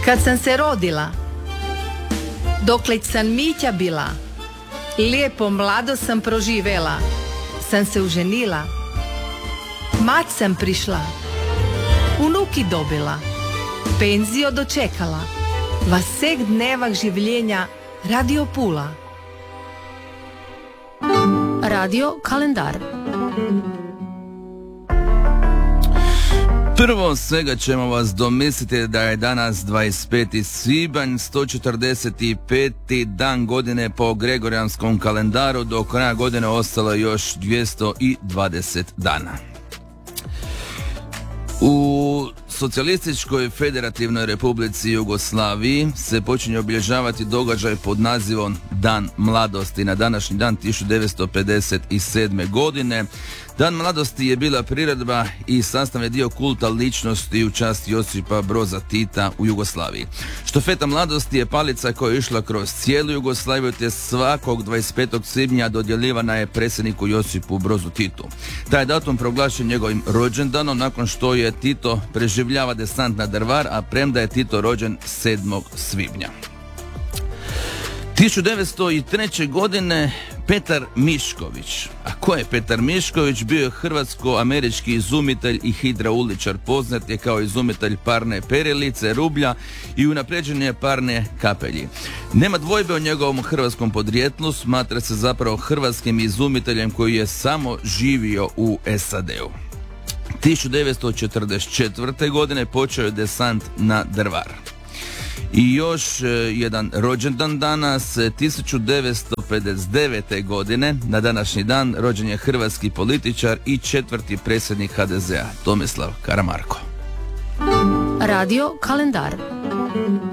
Kad sam se rodila, dokle sam Mića bila, lijepo mlado sam proživela, sam se uženila, mać sam prišla, unuki dobila, penzio dočekala, va vseh dnevah življenja Radio Pula. Radio kalendar. Prvo svega ćemo vas domisliti da je danas 25. svibanj, 145. dan godine po Gregorijanskom kalendaru, do kraja godine ostalo još 220 dana. U Socijalističkoj federativnoj republici Jugoslaviji se počinje obilježavati događaj pod nazivom Dan mladosti na današnji dan 1957. godine. Dan mladosti je bila priredba i sastavni dio kulta ličnosti u čast Josipa Broza Tita u Jugoslaviji. Štafeta mladosti je palica koja je išla kroz cijelu Jugoslaviju, te svakog 25. svibnja dodjeljivana je predsjedniku Josipu Brozu Titu. Taj datum proglašen njegovim rođendanom nakon što je Tito preživljava desant na Drvar, a premda je Tito rođen 7. svibnja. 1903. godine Petar Mišković. A ko je Petar Mišković? Bio je hrvatsko-američki izumitelj i hidrauličar. Poznat je kao izumitelj parne perilice, rublja i unapređenje parne kapelji. Nema dvojbe o njegovom hrvatskom podrijetlu, smatra se zapravo hrvatskim izumiteljem koji je samo živio u SAD-u. 1944. godine počeo je desant na Drvar. I još jedan rođendan danas, 1959. godine, na današnji dan, rođen je hrvatski političar i 4. predsjednik HDZ-a, Tomislav Karamarko. Radio kalendar.